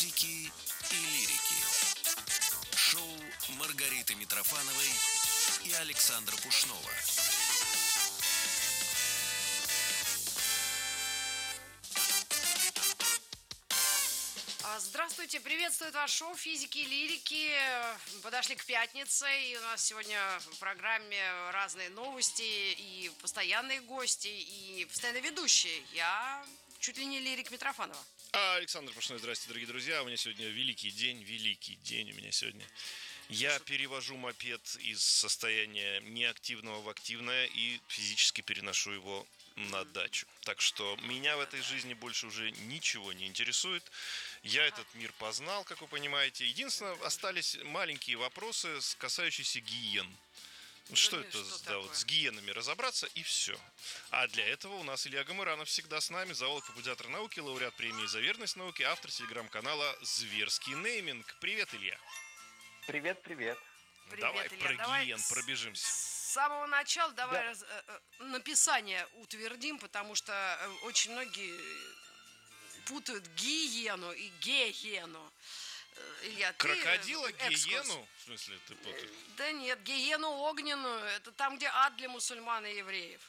физики и лирики. Шоу Маргариты Митрофановой и Александра Пушнова. Здравствуйте, приветствует вас шоу «Физики и лирики». Подошли к пятнице, и у нас сегодня в программе разные новости, и постоянные гости, и постоянные ведущие. Я чуть ли не лирик Митрофанова. Александр Пушной, здравствуйте, дорогие друзья. У меня сегодня великий день у меня сегодня. Я перевожу мопед из состояния неактивного в активное и физически переношу его на дачу. Так что меня в этой жизни больше уже ничего не интересует. Я этот мир познал, как вы понимаете. Единственное, остались маленькие вопросы, касающиеся гиен. Что это вот с гиенами разобраться, и все. А для этого у нас Илья Гамыранов всегда с нами, зоолог, популяризатор науки, лауреат премии за верность науке, автор телеграм-канала «Зверский нейминг». Привет, Илья. Привет. Давай Илья, про давай гиен пробежимся. С самого начала давай написание утвердим, потому что очень многие путают гиену и гиену. Илья, Крокодила, гиену? В смысле, ты путаешь? Да нет, гиену огненную. Это там, где ад для мусульман и евреев.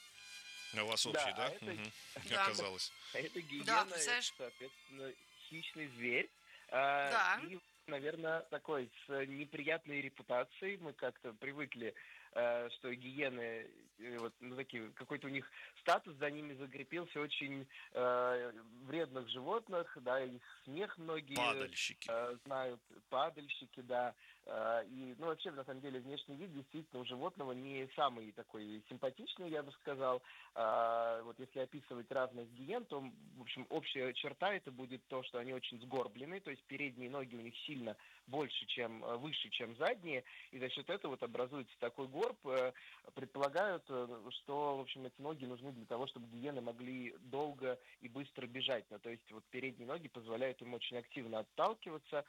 А у вас общий, да? Да. Оказалось. Это гиена, Да, это, представляешь? соответственно, хищный зверь. Да. И, наверное, такой с неприятной репутацией. Мы как-то привыкли, что гиены, такие, какой-то у них статус за ними закрепился очень вредных животных, да, их смех многие Падальщики. знают, падальщики, да. И, вообще, на самом деле, внешний вид действительно у животного не самый такой симпатичный, я бы сказал. Вот если описывать разных гиен, то, в общем, общая черта это будет то, что они очень сгорблены, то есть передние ноги у них сильно выше, чем задние, и за счет этого вот образуется такой горб. Предполагают, что, в общем, эти ноги нужны для того, чтобы гиены могли долго и быстро бежать. То есть вот передние ноги позволяют им очень активно отталкиваться.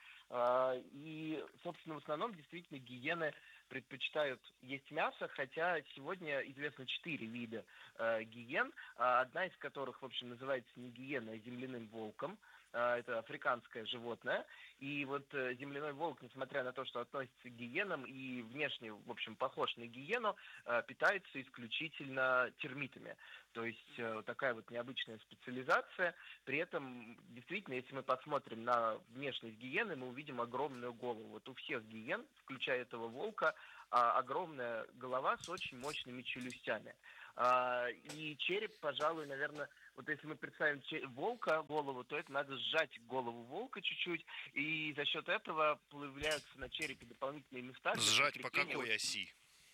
И, собственно, в основном действительно гиены предпочитают есть мясо, хотя сегодня известно 4 вида гиен, одна из которых, в общем, называется не гиеной, а земляным волком. Это африканское животное. И вот земляной волк, несмотря на то, что относится к гиенам и внешне, в общем, похож на гиену, питается исключительно термитами. То есть такая вот необычная специализация. При этом, действительно, если мы посмотрим на внешность гиены, мы увидим огромную голову. Вот у всех гиен, включая этого волка, огромная голова с очень мощными челюстями. И череп, пожалуй, наверное, вот если мы представим волка голову, то это надо сжать голову волка чуть-чуть, и за счет этого появляются на черепе дополнительные места. Сжать по какой оси?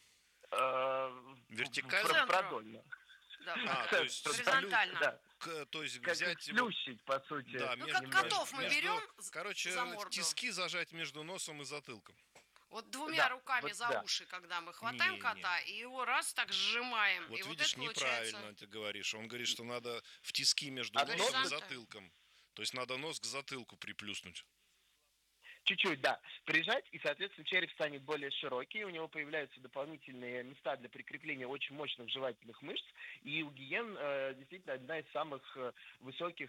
Вертикально? Продольно. Да, то есть горизонтально. Да. То есть как взять сплющить, по сути. Да, как котов мы берем за за морду. тиски зажать между носом и затылком. Вот двумя руками вот за да. уши, когда мы хватаем кота, и его раз так сжимаем. Вот и видишь, вот это получается... неправильно ты говоришь. Он говорит, что надо в тиски между носом и затылком. То есть надо нос к затылку приплюснуть. Чуть-чуть, да. Прижать, и, соответственно, череп станет более широкий, у него появляются дополнительные места для прикрепления очень мощных жевательных мышц, и у гиен действительно одна из самых высоких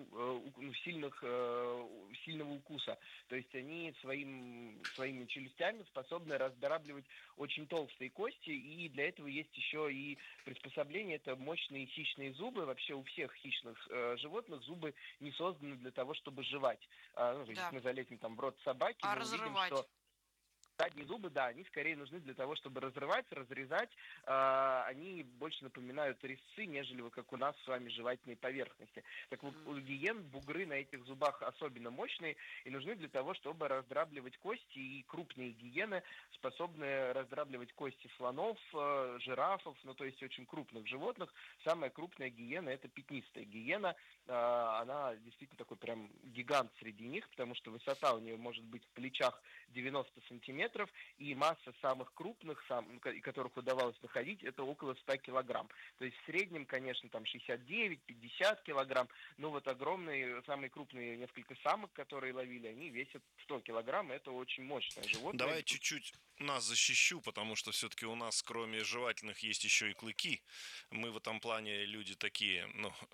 сильного укуса. То есть они своими челюстями способны раздробливать очень толстые кости, и для этого есть еще и приспособление, это мощные хищные зубы. Вообще у всех хищных животных зубы не созданы для того, чтобы жевать. Если мы залезем там в рот собаки, мы увидим, что задние зубы, да, они скорее нужны для того, чтобы разрезать. Они больше напоминают резцы, нежели как у нас с вами жевательные поверхности. Так вот, у гиен бугры на этих зубах особенно мощные и нужны для того, чтобы раздробливать кости, и крупные гиены способны раздробливать кости слонов, жирафов, то есть очень крупных животных. Самая крупная гиена – это пятнистая гиена. Она действительно такой прям гигант среди них, потому что высота у нее может быть в плечах 90 сантиметров, сантиметров, и масса самых крупных, которых удавалось находить, это около 100 килограмм. То есть в среднем, конечно, там 69-50 килограмм, но вот огромные, самые крупные несколько самок, которые ловили, они весят 100 килограмм, это очень мощное животное. Давай чуть-чуть нас защищу, потому что все-таки у нас, кроме жевательных, есть еще и клыки. Мы в этом плане люди такие,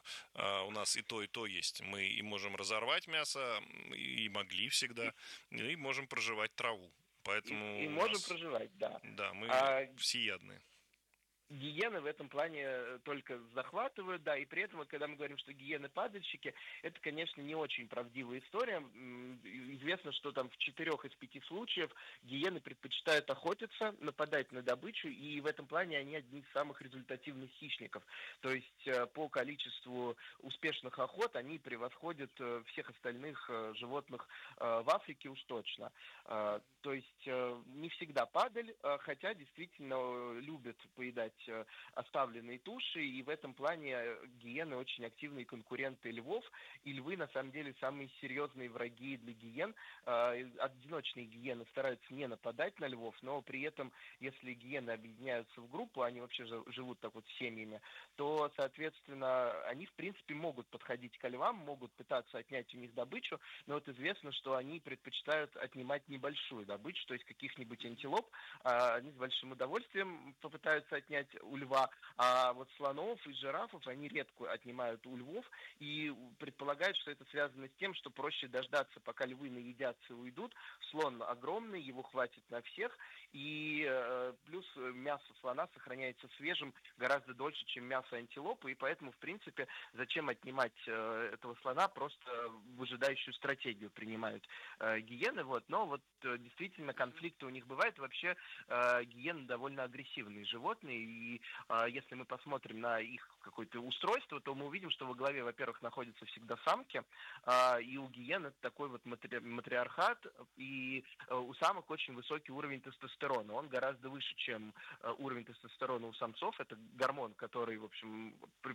у нас и то есть. Мы и можем разорвать мясо, и могли всегда, и можем прожевать траву. Поэтому и можем проживать, да. Да, мы всеядные. Гиены в этом плане только захватывают, да, и при этом, когда мы говорим, что гиены-падальщики, это, конечно, не очень правдивая история. Известно, что там в 4 из 5 случаев гиены предпочитают охотиться, нападать на добычу, и в этом плане они одни из самых результативных хищников. То есть по количеству успешных охот они превосходят всех остальных животных в Африке уж точно. То есть не всегда падаль, хотя действительно любят поедать оставленные туши, и в этом плане гиены очень активные конкуренты львов, и львы на самом деле самые серьезные враги для гиен. Одиночные гиены стараются не нападать на львов, но при этом, если гиены объединяются в группу, они вообще живут так вот семьями, то, соответственно, они в принципе могут подходить к львам, могут пытаться отнять у них добычу, но вот известно, что они предпочитают отнимать небольшую добычу, то есть каких-нибудь антилоп, они с большим удовольствием попытаются отнять у льва, а вот слонов и жирафов они редко отнимают у львов и предполагают, что это связано с тем, что проще дождаться, пока львы наедятся и уйдут. Слон огромный, его хватит на всех, и плюс мясо слона сохраняется свежим гораздо дольше, чем мясо антилопы, и поэтому, в принципе, зачем отнимать этого слона, просто выжидающую стратегию принимают гиены, вот. Но вот действительно конфликты у них бывают, вообще гиены довольно агрессивные животные, и если мы посмотрим на их какое-то устройство, то мы увидим, что во главе, во-первых, находятся всегда самки, и у гиен это такой вот матриархат, и у самок очень высокий уровень тестостерона. Он гораздо выше, чем уровень тестостерона у самцов. Это гормон, который, в общем,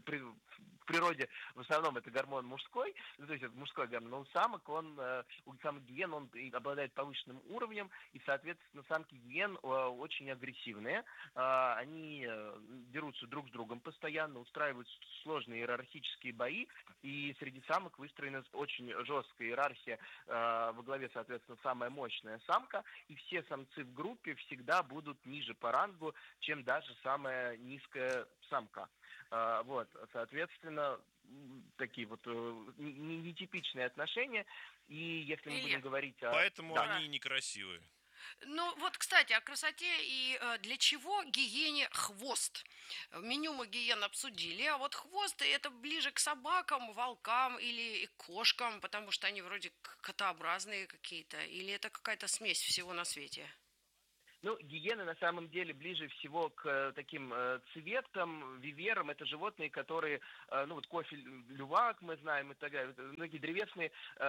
в природе в основном это гормон мужской, то есть это мужской гормон, но у самок у самок гиен он обладает повышенным уровнем, и, соответственно, самки гиен очень агрессивные. Они дерутся друг с другом постоянно, устраивают сложные иерархические бои, и среди самок выстроена очень жесткая иерархия. Во главе, соответственно, самая мощная самка, и все самцы в группе всегда будут ниже по рангу, чем даже самая низкая самка. Вот, соответственно, такие вот нетипичные отношения, и если мы будем говорить о... Поэтому они и некрасивые. Ну вот, кстати, о красоте и для чего гиене хвост. Меню мы гиен обсудили, а вот хвост это ближе к собакам, волкам или к кошкам, потому что они вроде котообразные какие-то, или это какая-то смесь всего на свете? Ну, гиены на самом деле ближе всего к таким цветам, виверам. Это животные, которые, ну вот кофе-лювак мы знаем и так далее. Многие древесные,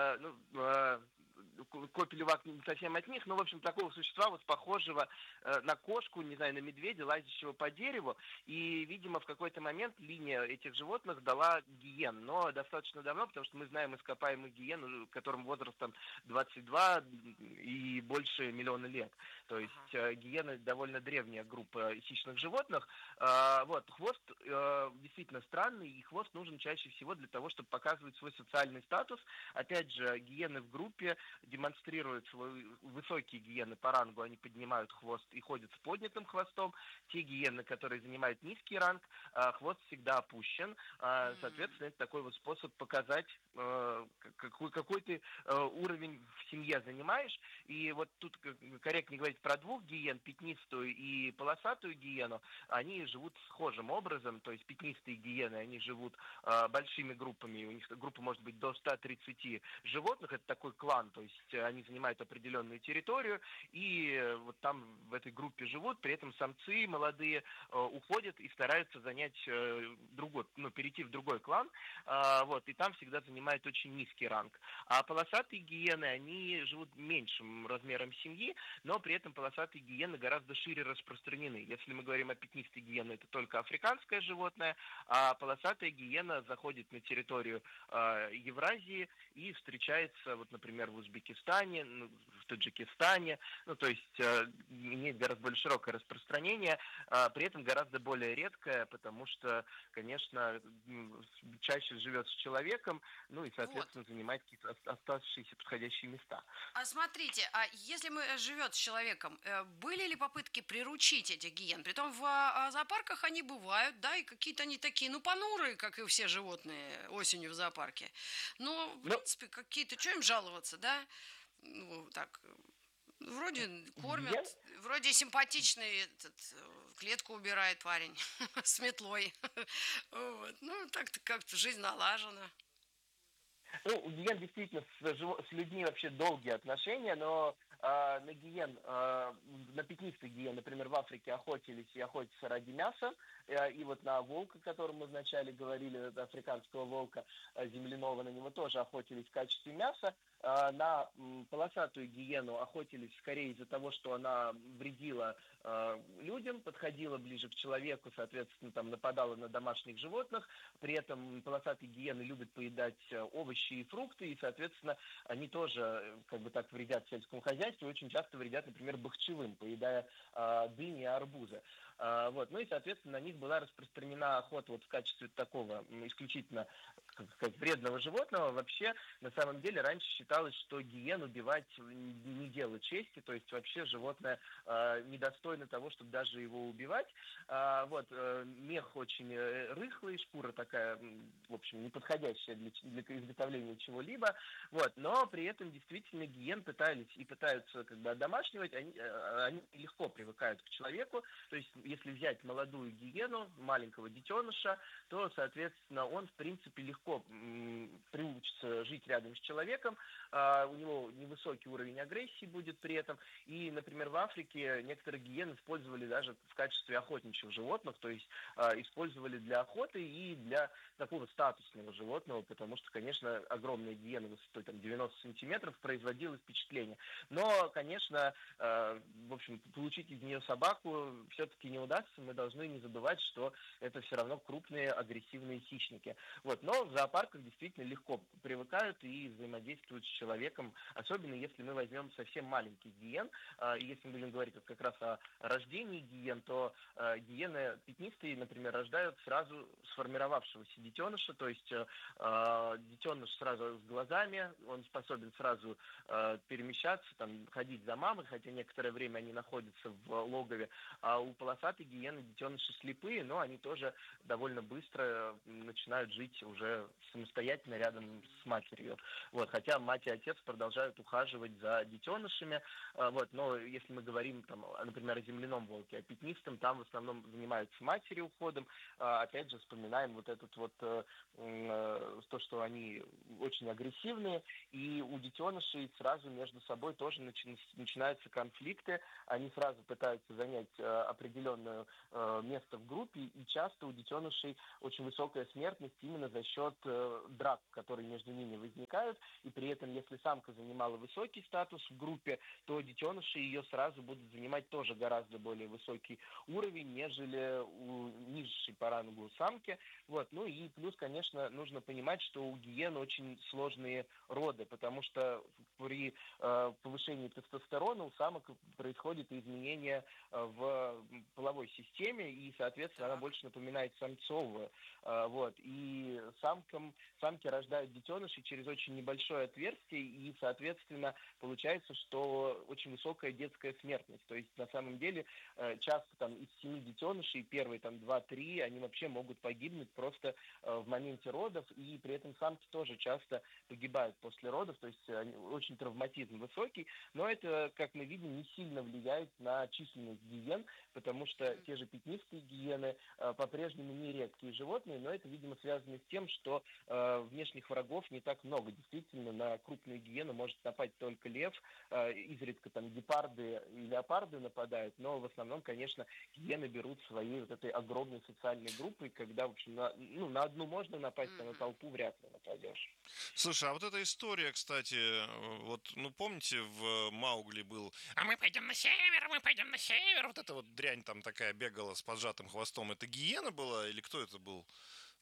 кофе-лювак не совсем от них, но, в общем, такого существа, вот похожего на кошку, не знаю, на медведя, лазящего по дереву. И, видимо, в какой-то момент линия этих животных дала гиен, но достаточно давно, потому что мы знаем ископаемых гиен, которым возрастом 22 и больше миллиона лет. То есть гиены довольно древняя группа хищных животных. Вот, хвост действительно странный, и хвост нужен чаще всего для того, чтобы показывать свой социальный статус. Опять же, гиены в группе демонстрируют высокие гиены по рангу, они поднимают хвост и ходят с поднятым хвостом. Те гиены, которые занимают низкий ранг, хвост всегда опущен. Соответственно, это такой вот способ показать, какой ты уровень в семье занимаешь. И вот тут корректнее говорить про двух гиен, пятнистую и полосатую гиену. Они живут схожим образом, то есть пятнистые гиены, они живут большими группами, у них группа может быть до 130 животных, это такой клан, то есть они занимают определенную территорию, и вот там в этой группе живут, при этом самцы молодые уходят и стараются занять другой, перейти в другой клан, вот, и там всегда занимают очень низкий ранг. А полосатые гиены, они живут меньшим размером семьи, но при этом полосатые гиены гораздо шире распространены. Если мы говорим о пятнистой гиене, это только африканское животное, а полосатая гиена заходит на территорию Евразии и встречается, вот, например, в Узбекистане, ну, в Таджикистане, ну, то есть имеет гораздо более широкое распространение, при этом гораздо более редкое, потому что, конечно, чаще живет с человеком, ну и, Вот. соответственно, занимает какие-то оставшиеся подходящие места. А смотрите, а если мы живет с человеком, были ли попытки приручить этих гиен? Притом в зоопарках они бывают, да, и какие-то они такие, ну, понурые, как и все животные осенью в зоопарке. Но, в Ну, принципе, какие-то, что им жаловаться, да? Ну, так, вроде кормят, гиен вроде симпатичный клетку убирает парень с метлой. Вот. Ну, так-то как-то жизнь налажена. Ну, у гиен действительно с людьми вообще долгие отношения, но на гиен, на пятнистых гиен, например, в Африке охотились и охотятся ради мяса, и вот на волка, о котором мы вначале говорили, африканского волка земляного, на него тоже охотились в качестве мяса. На полосатую гиену охотились скорее из-за того, что она вредила людям, подходила ближе к человеку, соответственно, там нападала на домашних животных. При этом полосатые гиены любят поедать овощи и фрукты, и, соответственно, они тоже как бы так вредят сельскому хозяйству, и очень часто вредят, например, бахчевым, поедая дыни и арбузы. Вот. Ну и, соответственно, на них была распространена охота вот в качестве такого исключительно как вредного животного. Вообще, на самом деле, раньше считалось, что гиен убивать не дело чести, то есть вообще животное недостойно того, чтобы даже его убивать. Вот. Мех очень рыхлый, шкура такая, в общем, неподходящая для изготовления чего-либо. Вот. Но при этом действительно гиен пытались и пытаются как бы одомашнивать, они легко привыкают к человеку. То есть, если взять молодую гиену, маленького детеныша, то, соответственно, он, в принципе, легко приучится жить рядом с человеком, у него невысокий уровень агрессии будет при этом. И, например, в Африке некоторые гиены использовали даже в качестве охотничьих животных, то есть использовали для охоты и для такого статусного животного, потому что, конечно, огромная гиена высотой там, 90 сантиметров производила впечатление. Но, конечно, в общем, получить из нее собаку все-таки не удастся. Мы должны не забывать, что это все равно крупные агрессивные хищники. Вот. Но в зоопарках действительно легко привыкают и взаимодействуют с человеком, особенно если мы возьмем совсем маленьких гиен. И если мы будем говорить вот как раз о рождении гиен, то гиены пятнистые, например, рождают сразу сформировавшегося детеныша, то есть детеныш сразу с глазами, он способен сразу перемещаться, там, ходить за мамой, хотя некоторое время они находятся в логове, а у полосатой гиены детеныши слепые, но они тоже довольно быстро начинают жить уже самостоятельно рядом с матерью. Вот, хотя мать и отец продолжают ухаживать за детенышами, вот, но если мы говорим, там, например, о земляном волке, о пятнистом, там в основном занимаются матери уходом, опять же, вспоминаем вот этот вот то, что они очень агрессивные, и у детенышей сразу между собой тоже начинаются конфликты, они сразу пытаются занять определенное место в группе, и часто у детенышей очень высокая смертность именно за счет драк, которые между ними возникают, и при этом, если самка занимала высокий статус в группе, то детеныши ее сразу будут занимать тоже гораздо более высокий уровень, нежели у низшей по рангу самки. Вот. Ну и плюс, конечно, нужно понимать, что у гиен очень сложные роды, потому что при повышении тестостерона у самок происходит изменение в половой системе, и, соответственно, она больше напоминает самцовую. Вот. И самки рождают детенышей через очень небольшое отверстие, и, соответственно, получается, что очень высокая детская смертность. То есть, на самом деле, часто там из 7 детенышей, первые там 2-3, они вообще могут погибнуть просто в моменте родов, и при этом самки тоже часто погибают после родов, то есть очень травматизм высокий, но это, как мы видим, не сильно влияет на численность гиен, потому что те же пятнистые гиены по-прежнему не редкие животные, но это, видимо, связано с тем, что внешних врагов не так много. Действительно, на крупную гиену может напасть только лев, изредка там гепарды и леопарды нападают, но в основном, конечно, гиены берут своей вот этой огромной социальной группой, когда, в общем, на одну можно напасть, а на толпу вряд ли нападешь. Слушай, а вот эта история, кстати, вот, ну, помните, в Маугли был «А мы пойдем на север, мы пойдем на север», вот эта вот дрянь там такая бегала с поджатым хвостом, это гиена была или кто это был?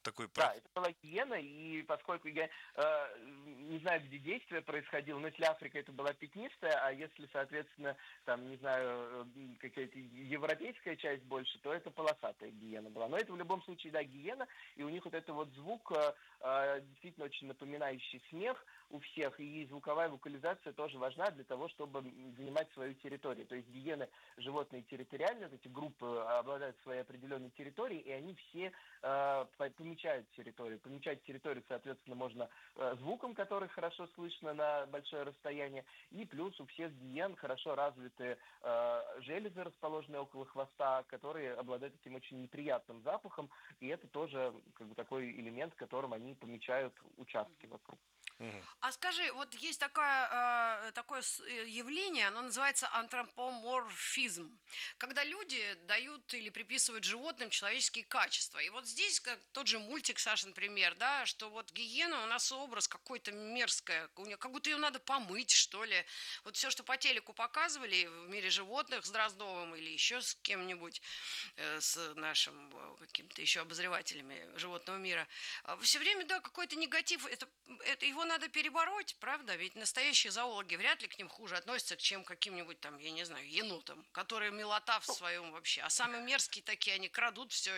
Такой Да, это была гиена, и поскольку я не знаю, где действие происходило, но если Африка, это была пятнистая, а если, соответственно, там, не знаю, какая-то европейская часть больше, то это полосатая гиена была. Но это в любом случае, да, гиена, и у них вот это вот звук действительно очень напоминающий смех у всех, и звуковая вокализация тоже важна для того, чтобы занимать свою территорию. То есть гиены животные территориальные, эти группы обладают своей определенной территорией, и они все помечают территорию. Помечать территорию, соответственно, можно звуком, который хорошо слышно на большое расстояние, и плюс у всех гиен хорошо развиты железы, расположенные около хвоста, которые обладают этим очень неприятным запахом, и это тоже как бы такой элемент, которым они помечают участки вокруг. А скажи, вот есть такое явление, оно называется антропоморфизм, когда люди дают или приписывают животным человеческие качества. И вот здесь, как тот же мультик, Саша, например, да, что вот гиена у нас образ какой-то мерзкая, как будто ее надо помыть, что ли. Вот все, что по телеку показывали в мире животных с Дроздовым или еще с кем-нибудь, с нашим какими-то еще обозревателями животного мира, все время, да, какой-то негатив, это его надо перебороть, правда? Ведь настоящие зоологи вряд ли к ним хуже относятся, чем к каким-нибудь там, я не знаю, енотам, которые милота в своем вообще. А самые мерзкие такие, они крадут все.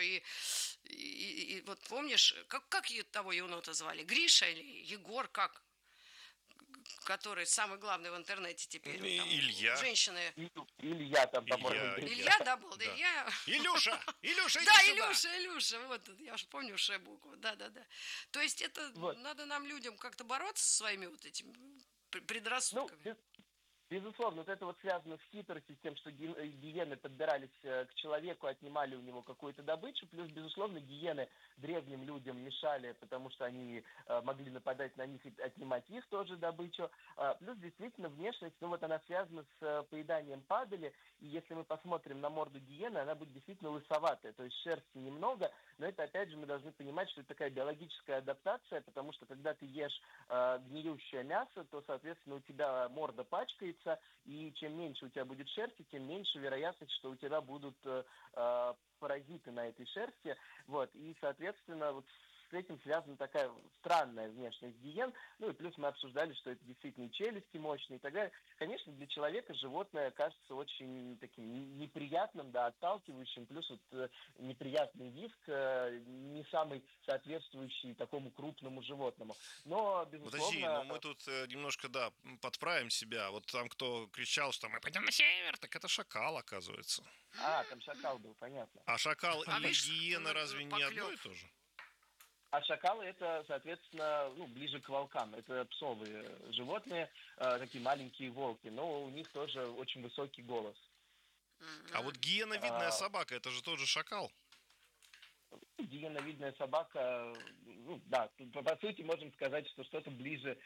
И вот помнишь, как того енота звали? Гриша или Егор, как? Который самый главный в интернете теперь. Там, Илья. Женщины. Илья там, по-моему. Илья, да, был? Да. Илья. Илюша, иди да, сюда. Илюша, вот, я же помню букву, да. То есть это вот. Надо нам, людям, как-то бороться со своими вот этими предрассудками. Безусловно, вот это вот связано с хитростью, с тем, что гиены подбирались к человеку, отнимали у него какую-то добычу, плюс, безусловно, гиены древним людям мешали, потому что они могли нападать на них и отнимать их тоже добычу. Плюс, действительно, внешность, ну вот она связана с поеданием падали, и если мы посмотрим на морду гиены, она будет действительно лысоватая, то есть шерсти немного, но это, опять же, мы должны понимать, что это такая биологическая адаптация, потому что, когда ты ешь гниющее мясо, то, соответственно, у тебя морда пачкается, и чем меньше у тебя будет шерсти, тем меньше вероятность, что у тебя будут паразиты на этой шерсти. Вот. И, соответственно, вот с этим связана такая странная внешность гиен. Ну и плюс мы обсуждали, что это действительно и челюсти мощные и так далее. Конечно, для человека животное кажется очень таким неприятным, да, отталкивающим. Плюс вот неприятный визг, не самый соответствующий такому крупному животному. Но, безусловно... Подожди, но мы тут немножко, да, подправим себя. Вот там, кто кричал, что мы пойдем на север, так это шакал, оказывается. Там шакал был, понятно. А шакал и гиена разве не одно и то же? А шакалы это, соответственно, ближе к волкам. Это псовые животные, такие маленькие волки, но у них тоже очень высокий голос. А вот гиеновидная собака, это же тот же шакал. Гиеновидная собака, да, по сути можем сказать, что что-то ближе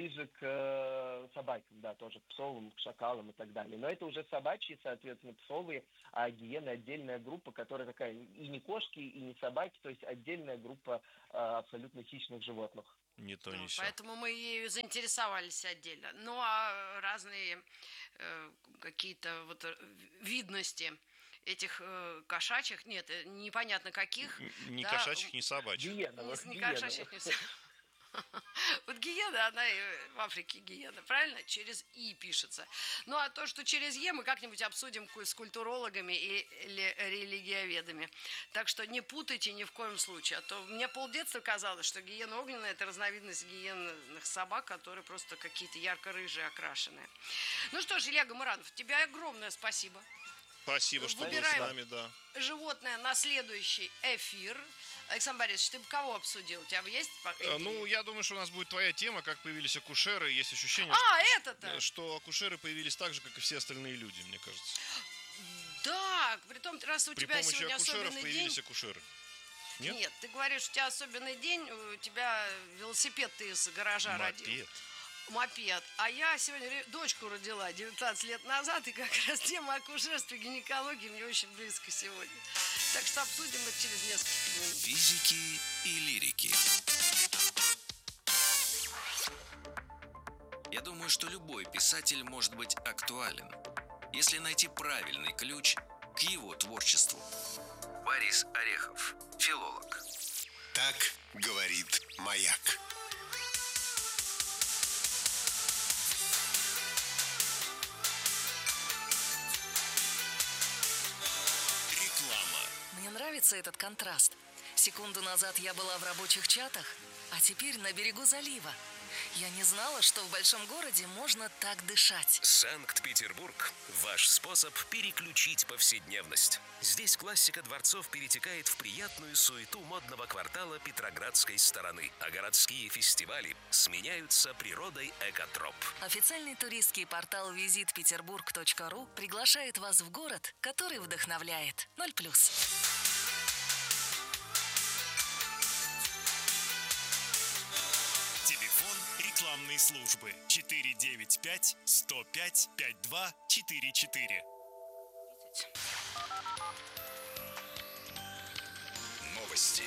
к собакам, да, тоже к псовым, к шакалам и так далее. Но это уже собачьи, соответственно, псовые, а гиены отдельная группа, которая такая и не кошки, и не собаки, то есть отдельная группа абсолютно хищных животных. Не то, не сё. Поэтому мы ею заинтересовались отдельно. Ну, а разные какие-то вот видности этих кошачьих, нет, непонятно каких. Ни кошачьих, ни собачьих. Не кошачьих, ни собачьих. Вот гиена, она в Африке гиена, правильно? Через «и» пишется. Ну, а то, что через «е», мы как-нибудь обсудим с культурологами или религиоведами. Так что не путайте ни в коем случае. А то мне полдетства казалось, что гиена огненная – это разновидность гиенных собак, которые просто какие-то ярко-рыжие окрашенные. Ну что ж, Илья Гамаранов, тебе огромное спасибо. Спасибо, что был с нами, да. Животное на следующий эфир. Александр Борисович, ты бы кого обсудил? У тебя есть? Ну, я думаю, что у нас будет твоя тема, как появились акушеры. Есть ощущение, что акушеры появились так же, как и все остальные люди, мне кажется. Да, при том, раз у тебя сегодня особенный день... появились акушеры. Нет, ты говоришь, у тебя особенный день, у тебя велосипед ты из гаража родил. Мопед. А я сегодня дочку родила 19 лет назад, и как раз тема акушерства и гинекологии мне очень близко сегодня. Так что обсудим это через несколько минут. Физики и лирики. Я думаю, что любой писатель может быть актуален, если найти правильный ключ к его творчеству. Борис Орехов, филолог. Так говорит «Маяк». Реклама. Мне нравится этот контраст. Секунду назад я была в рабочих чатах, а теперь на берегу залива. Я не знала, что в большом городе можно так дышать. Санкт-Петербург – ваш способ переключить повседневность. Здесь классика дворцов перетекает в приятную суету модного квартала Петроградской стороны, а городские фестивали сменяются природой экотроп. Официальный туристский портал visitpeterburg.ru приглашает вас в город, который вдохновляет. 0+. Телефон рекламной службы 495 105 5244. Новости.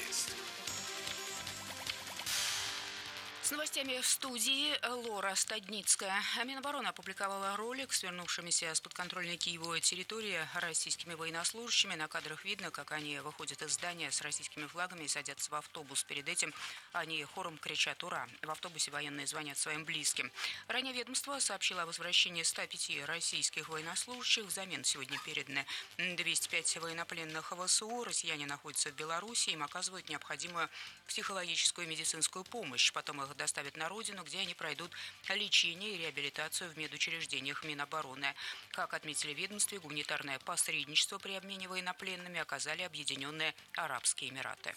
С новостями в студии Лора Стадницкая. Минобороны опубликовала ролик с вернувшимися с подконтрольной Киеву территории российскими военнослужащими. На кадрах видно, как они выходят из здания с российскими флагами и садятся в автобус. Перед этим они хором кричат «Ура!». В автобусе военные звонят своим близким. Ранее ведомство сообщило о возвращении 105 российских военнослужащих. Взамен сегодня переданы 205 военнопленных ВСУ. Россияне находятся в Беларуси, им оказывают необходимую психологическую и медицинскую помощь. Потом их доставят на родину, где они пройдут лечение и реабилитацию в медучреждениях Минобороны. Как отметили в ведомстве, гуманитарное посредничество при обмене военнопленными оказали Объединенные Арабские Эмираты.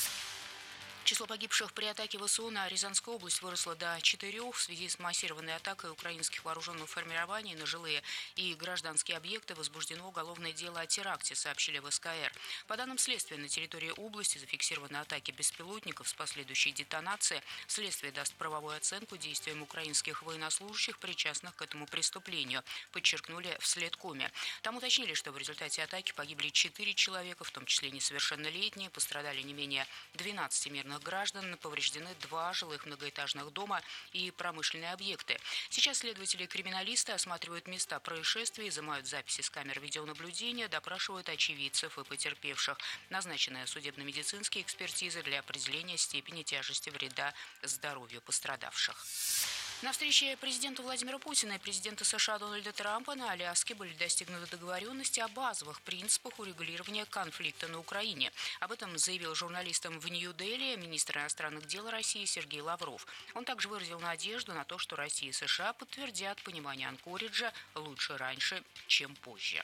Число погибших при атаке ВСУ на Рязанскую область выросло до 4 в связи с массированной атакой украинских вооруженных формирований на жилые и гражданские объекты. Возбуждено уголовное дело о теракте, сообщили в СКР. По данным следствия, на территории области зафиксированы атаки беспилотников с последующей детонацией. Следствие даст правовую оценку действиям украинских военнослужащих, причастных к этому преступлению, подчеркнули в Следкоме. Там уточнили, что в результате атаки погибли 4 человека, в том числе несовершеннолетние, пострадали не менее 12 мирных граждан, повреждены 2 жилых многоэтажных дома и промышленные объекты. Сейчас следователи и криминалисты осматривают места происшествий, изымают записи с камер видеонаблюдения, допрашивают очевидцев и потерпевших. Назначены судебно-медицинские экспертизы для определения степени тяжести вреда здоровью пострадавших. На встрече президента Владимира Путина и президента США Дональда Трампа на Аляске были достигнуты договоренности о базовых принципах урегулирования конфликта на Украине. Об этом заявил журналистам в Нью-Дели министр иностранных дел России Сергей Лавров. Он также выразил надежду на то, что Россия и США подтвердят понимание Анкориджа лучше раньше, чем позже.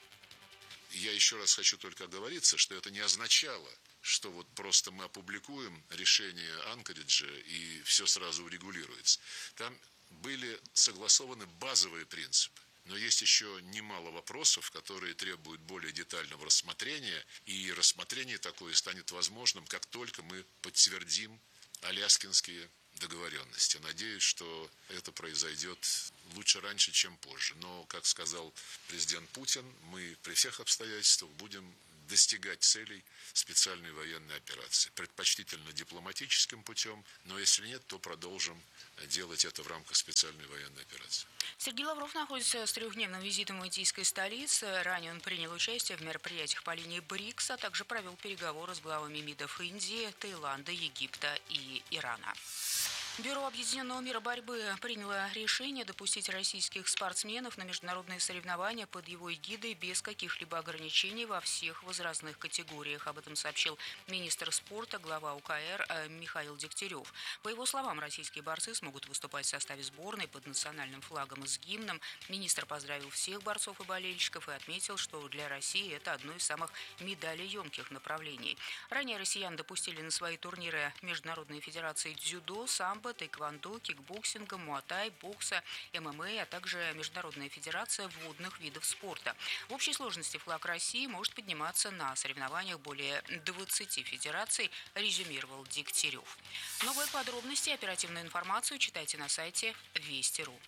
Я еще раз хочу только оговориться, что это не означало, что вот просто мы опубликуем решение Анкориджа и все сразу урегулируется. Там были согласованы базовые принципы. Но есть еще немало вопросов, которые требуют более детального рассмотрения. И рассмотрение такое станет возможным, как только мы подтвердим аляскинские договоренности. Надеюсь, что это произойдет лучше раньше, чем позже. Но, как сказал президент Путин, мы при всех обстоятельствах будем достигать целей специальной военной операции. Предпочтительно дипломатическим путем, но если нет, то продолжим делать это в рамках специальной военной операции. Сергей Лавров находится с 3-дневным визитом в индийской столице. Ранее он принял участие в мероприятиях по линии БРИКС, а также провел переговоры с главами МИДов Индии, Таиланда, Египта и Ирана. Бюро Объединенного мира борьбы приняло решение допустить российских спортсменов на международные соревнования под его эгидой без каких-либо ограничений во всех возрастных категориях. Об этом сообщил министр спорта, глава УКР Михаил Дегтярев. По его словам, российские борцы смогут выступать в составе сборной под национальным флагом и с гимном. Министр поздравил всех борцов и болельщиков и отметил, что для России это одно из самых медалеемких направлений. Ранее россиян допустили на свои турниры Международной федерации дзюдо, самбо, тайквондо, кикбоксинга, муай-тай, бокса, ММА, а также Международная федерация водных видов спорта. В общей сложности флаг России может подниматься на соревнованиях более 20 федераций, резюмировал Дегтярев. Новые подробности и оперативную информацию читайте на сайте Вести.ру.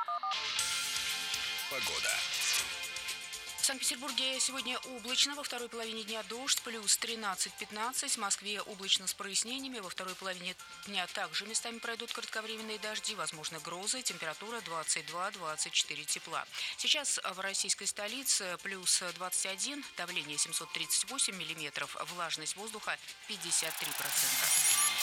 Погода. В Санкт-Петербурге сегодня облачно, во второй половине дня дождь, плюс 13-15. В Москве облачно с прояснениями, во второй половине дня также местами пройдут кратковременные дожди, возможно грозы, температура 22-24 тепла. Сейчас в российской столице плюс 21, давление 738 миллиметров, влажность воздуха 53%.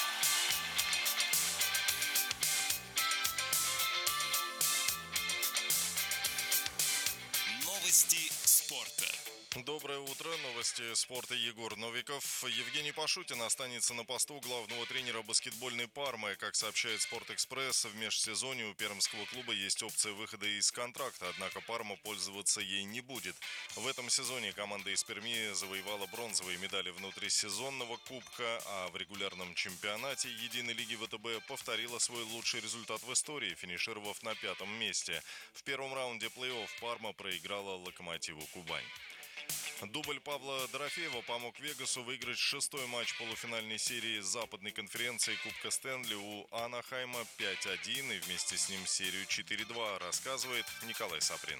Новости спорта. Доброе утро. Новости спорта. Егор Новиков. Евгений Пашутин останется на посту главного тренера баскетбольной «Пармы». Как сообщает «Спортэкспресс», в межсезонье у пермского клуба есть опция выхода из контракта, однако «Парма» пользоваться ей не будет. В этом сезоне команда из Перми завоевала бронзовые медали внутрисезонного кубка, а в регулярном чемпионате единой лиги ВТБ повторила свой лучший результат в истории, финишировав на 5-м месте. В первом раунде плей-офф «Парма» проиграла «Локомотиву Кубань». Дубль Павла Дорофеева помог «Вегасу» выиграть 6-й матч полуфинальной серии западной конференции Кубка Стэнли у Анахайма 5-1 и вместе с ним серию 4-2, рассказывает Николай Саприн.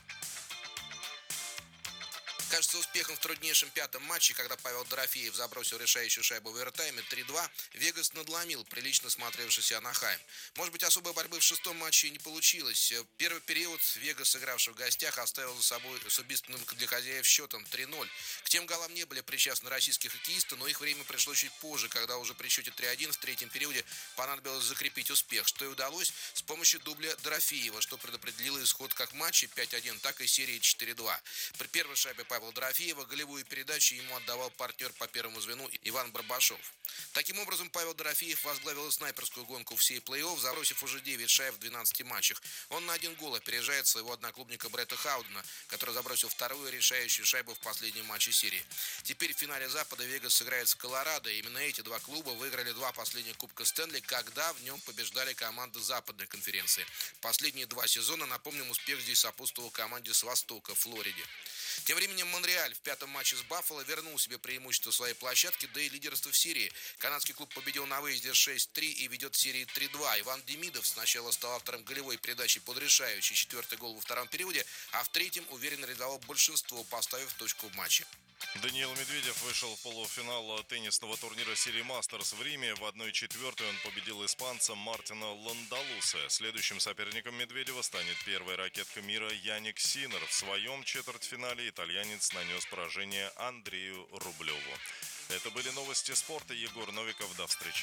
Кажется, успехом в труднейшем 5-м матче, когда Павел Дорофеев забросил решающую шайбу в овертайме 3-2, Вегас надломил прилично смотревшийся Анахайм. Может быть, особой борьбы в 6-м матче и не получилось. Первый период Вегас, сыгравший в гостях, оставил за собой с убийственным для хозяев счетом 3-0. К тем голам не были причастны российские хоккеисты, но их время пришло чуть позже, когда уже при счете 3-1 в третьем периоде понадобилось закрепить успех, что и удалось с помощью дубля Дорофеева, что предопределило исход как матча 5-1, так и серии 4-2. При первой шайбе Павла Дорофеева голевую передачу ему отдавал партнер по первому звену Иван Барбашов. Таким образом, Павел Дорофеев возглавил снайперскую гонку всей плей-офф, забросив уже 9 шайб в 12 матчах. Он на 1 гол опережает своего одноклубника Бретта Хаудена, который забросил вторую решающую шайбу в последнем матче серии. Теперь в финале Запада Вегас сыграет с Колорадо. Именно эти два клуба выиграли 2 последних Кубка Стэнли, когда в нем побеждали команды Западной конференции. Последние 2 сезона, напомним, успех здесь сопутствовал команде с Востока, Флориде. Тем временем Монреаль в 5-м матче с Баффало вернул себе преимущество своей площадки, да и лидерство в серии. Канадский клуб победил на выезде 6-3 и ведет в серии 3-2. Иван Демидов сначала стал автором голевой передачи под решающий 4-й гол во втором периоде, а в третьем уверенно реализовал большинство, поставив точку в матче. Даниил Медведев вышел в полуфинал теннисного турнира серии «Мастерс» в Риме. В 1/4 он победил испанца Мартина Ландалуса. Следующим соперником Медведева станет первая ракетка мира Яник Синер. В своем четвертьфинале итальянец нанес поражение Андрею Рублеву. Это были новости спорта. Егор Новиков. До встречи.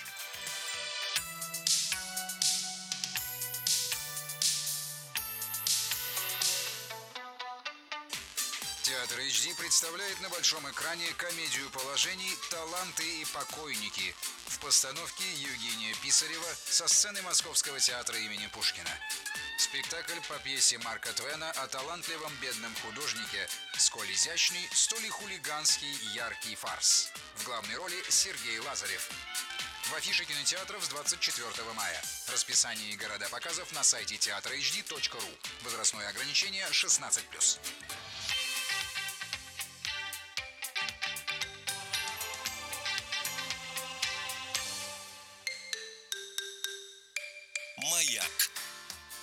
Театр HD представляет на большом экране комедию положений «Таланты и покойники» в постановке Евгения Писарева со сцены Московского театра имени Пушкина. Спектакль по пьесе Марка Твена о талантливом бедном художнике, сколь изящный, столь и хулиганский яркий фарс. В главной роли Сергей Лазарев. В афише кинотеатров с 24 мая. Расписание и города показов на сайте teatrhd.ru. Возрастное ограничение 16+.